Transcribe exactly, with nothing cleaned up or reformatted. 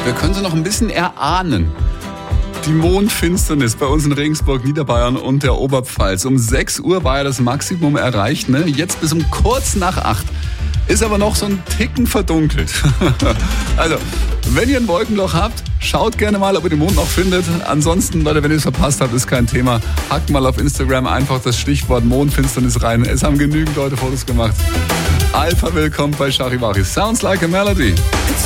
Wir können sie noch ein bisschen erahnen. Die Mondfinsternis bei uns in Regensburg, Niederbayern und der Oberpfalz. Um sechs Uhr war ja das Maximum erreicht, ne? Jetzt bis um kurz nach acht. Ist aber noch so ein Ticken verdunkelt. Also, wenn ihr ein Wolkenloch habt, schaut gerne mal, ob ihr den Mond noch findet. Ansonsten, Leute, wenn ihr es verpasst habt, ist kein Thema. Hackt mal auf Instagram einfach das Stichwort Mondfinsternis rein. Es haben genügend Leute Fotos gemacht. Alpha, willkommen bei Charivari. Sounds like a melody.